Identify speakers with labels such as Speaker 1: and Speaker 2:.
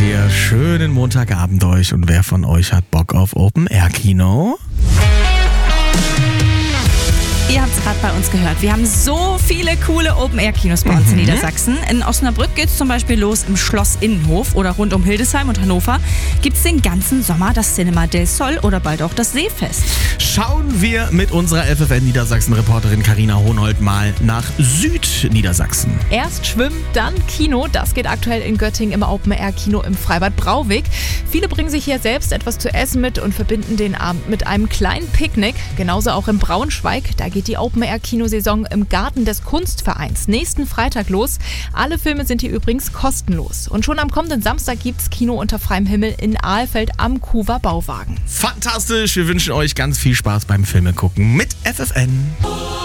Speaker 1: hier. Schönen Montagabend euch. Und wer von euch hat Bock auf Open-Air-Kino?
Speaker 2: Ihr habt es gerade bei uns gehört. Wir haben so viele coole Open-Air-Kinos bei uns in Niedersachsen. In Osnabrück geht es zum Beispiel los im Schloss Innenhof oder rund um Hildesheim und Hannover gibt es den ganzen Sommer das Cinema del Sol oder bald auch das Seefest.
Speaker 1: Schauen wir mit unserer FFN Niedersachsen-Reporterin Carina Hohnhold mal nach Südniedersachsen.
Speaker 3: Erst Schwimmen, dann Kino. Das geht aktuell in Göttingen im Open-Air-Kino im Freibad Brauweg. Viele bringen sich hier selbst etwas zu essen mit und verbinden den Abend mit einem kleinen Picknick. Genauso auch in Braunschweig. Da geht die Open-Air-Kinosaison im Garten des Kunstvereins nächsten Freitag los. Alle Filme sind hier übrigens kostenlos. Und schon am kommenden Samstag gibt's Kino unter freiem Himmel in Ahlfeld am Kuwer Bauwagen.
Speaker 1: Fantastisch, wir wünschen euch ganz viel Spaß beim Filme gucken mit FFN.